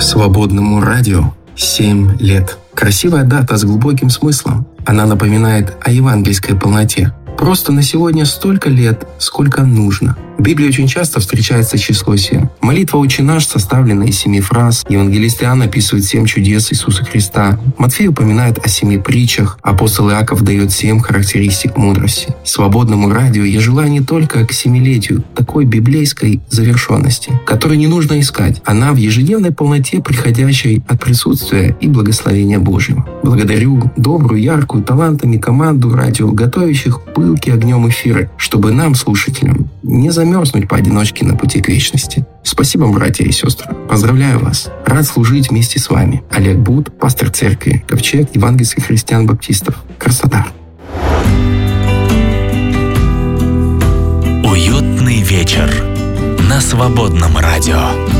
Свободному радио 7 лет. Красивая дата с глубоким смыслом. Она напоминает о евангельской полноте. Просто на сегодня столько лет, сколько нужно. В Библии очень часто встречается число 7. Молитва «Отче наш» составлена из 7 фраз. Евангелист Иоанн описывает 7 чудес Иисуса Христа. Матфей упоминает о 7 притчах. Апостол Иаков дает 7 характеристик мудрости. Свободному радио я желаю не только к 7-летию такой библейской завершенности, которую не нужно искать. Она в ежедневной полноте, приходящей от присутствия и благословения Божьего. Благодарю добрую, яркую, талантами команду радио, готовящих пылки огнем эфиры, чтобы нам, слушателям, не замерзнуть поодиночке на пути к вечности. Спасибо, братья и сестры. Поздравляю вас. Рад служить вместе с вами. Олег Буд, пастор церкви Ковчег евангельских христиан-баптистов. Краснодар. Уютный вечер на Свободном радио.